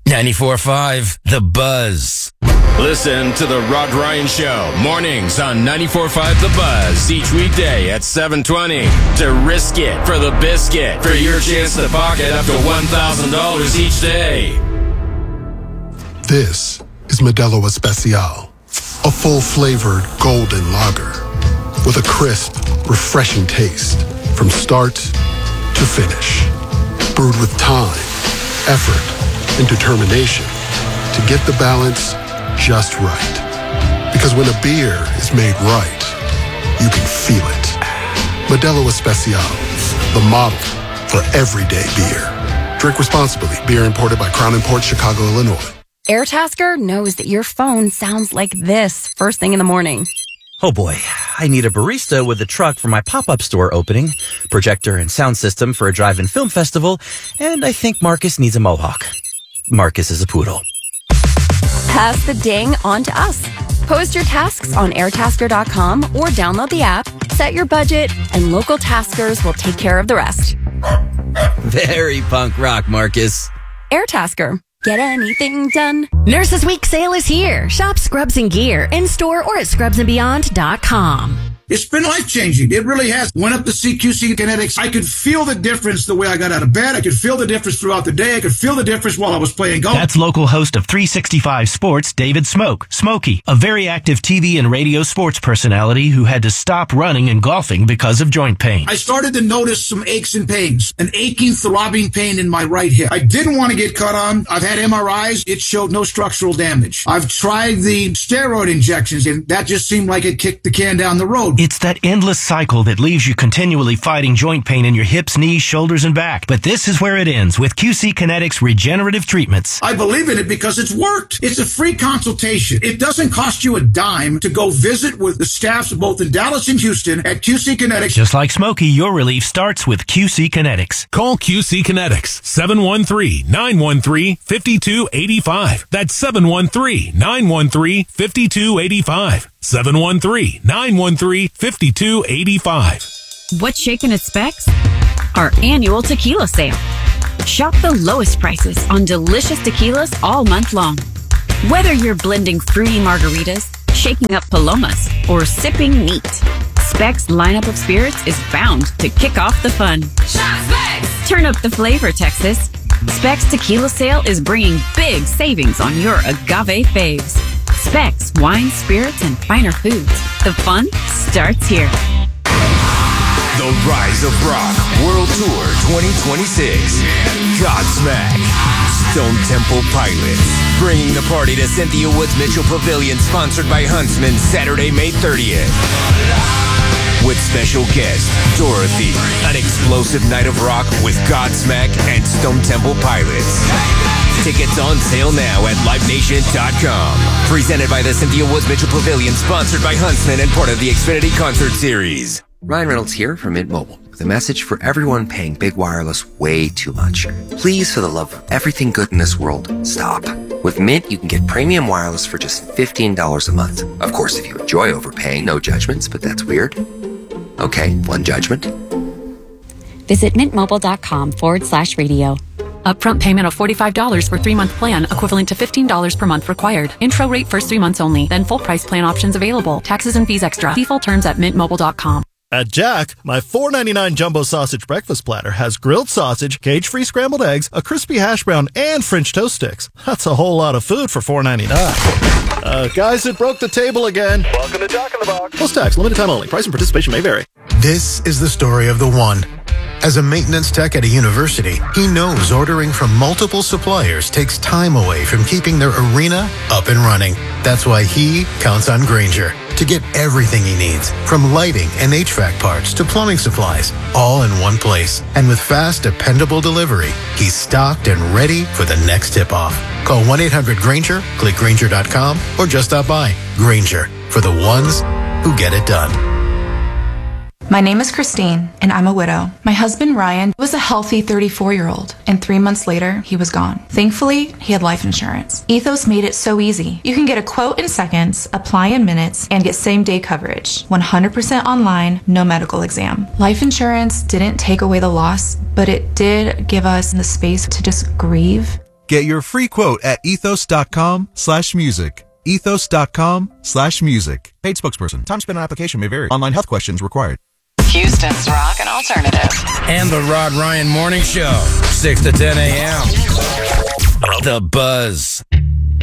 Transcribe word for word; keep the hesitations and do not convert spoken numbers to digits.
ninety-four point five, The Buzz. Listen to The Rod Ryan Show, mornings on ninety-four point five The Buzz, each weekday at seven twenty. To risk it for the biscuit, for your chance to pocket up to one thousand dollars each day. This is Modelo Especial, a full-flavored golden lager with a crisp, refreshing taste from start to finish. Brewed with time, effort, and determination to get the balance just right. Because when a beer is made right, you can feel it. Modelo Especial, the model for everyday beer. Drink responsibly. Beer imported by Crown Imports, Chicago, Illinois. AirTasker knows that your phone sounds like this first thing in the morning. Oh boy, I need a barista with a truck for my pop-up store opening, projector and sound system for a drive-in film festival, and I think Marcus needs a mohawk. Marcus is a poodle. Pass the ding on to us. Post your tasks on airtasker dot com or download the app, set your budget, and local taskers will take care of the rest. Very punk rock, Marcus. AirTasker. Get anything done. Nurses Week sale is here. Shop Scrubs and Gear in store or at scrubs and beyond dot com. It's been life-changing. It really has. Went up to see Q C Kinetics. I could feel the difference the way I got out of bed. I could feel the difference throughout the day. I could feel the difference while I was playing golf. That's local host of three sixty-five Sports, David Smoke. Smokey, a very active T V and radio sports personality who had to stop running and golfing because of joint pain. I started to notice some aches and pains, an aching, throbbing pain in my right hip. I didn't want to get cut on. I've had M R Is. It showed no structural damage. I've tried the steroid injections, and that just seemed like it kicked the can down the road. It's that endless cycle that leaves you continually fighting joint pain in your hips, knees, shoulders, and back. But this is where it ends with Q C Kinetics regenerative treatments. I believe in it because it's worked. It's a free consultation. It doesn't cost you a dime to go visit with the staffs both in Dallas and Houston at Q C Kinetics. Just like Smokey, your relief starts with Q C Kinetics. Call Q C Kinetics, seven one three, nine one three, five two eight five. That's seven one three, nine one three, five two eight five. seven one three, nine one three, five two eight five. What's shaking at Specs? Our annual tequila sale. Shop the lowest prices on delicious tequilas all month long. Whether you're blending fruity margaritas, shaking up palomas, or sipping neat, Specs' lineup of spirits is bound to kick off the fun. Shop Specs! Turn up the flavor, Texas. Specs Tequila Sale is bringing big savings on your agave faves. Specs, wine, spirits, and finer foods. The fun starts here. The Rise of Rock World Tour twenty twenty-six. Godsmack. Stone Temple Pilots. Bringing the party to Cynthia Woods Mitchell Pavilion, sponsored by Huntsman, Saturday, May thirtieth. With special guest, Dorothy. An explosive night of rock with Godsmack and Stone Temple Pilots. Tickets on sale now at live nation dot com. Presented by the Cynthia Woods Mitchell Pavilion, sponsored by Huntsman and part of the Xfinity Concert Series. Ryan Reynolds here from Mint Mobile with a message for everyone paying big wireless way too much. Please, for the love of everything good in this world, stop. With Mint, you can get premium wireless for just fifteen dollars a month. Of course, if you enjoy overpaying, no judgments, but that's weird. Okay, one judgment. Visit mintmobile.com forward slash radio. Upfront payment of forty-five dollars for three-month plan, equivalent to fifteen dollars per month required. Intro rate first three months only, then full price plan options available. Taxes and fees extra. See full terms at mint mobile dot com. At Jack, my four ninety-nine jumbo sausage breakfast platter has grilled sausage, cage-free scrambled eggs, a crispy hash brown, and French toast sticks. That's a whole lot of food for four ninety-nine. Uh, guys, it broke the table again. Welcome to Jack in the Box. Plus tax, limited time only. Price and participation may vary. This is the story of the one. As a maintenance tech at a university, he knows ordering from multiple suppliers takes time away from keeping their arena up and running. That's why he counts on Grainger to get everything he needs, from lighting and H V A C parts to plumbing supplies, all in one place. And with fast, dependable delivery, he's stocked and ready for the next tip-off. Call one eight hundred Grainger, click Grainger dot com, or just stop by. Grainger, for the ones who get it done. My name is Christine, and I'm a widow. My husband, Ryan, was a healthy thirty-four-year-old, and three months later, he was gone. Thankfully, he had life insurance. Ethos made it so easy. You can get a quote in seconds, apply in minutes, and get same-day coverage. one hundred percent online, no medical exam. Life insurance didn't take away the loss, but it did give us the space to just grieve Get your free quote at ethos.com slash music. Ethos.com slash music. Paid spokesperson. Time spent on application may vary. Online health questions required. Houston's Rock and Alternative. And the Rod Ryan Morning Show, six to ten a.m. The Buzz.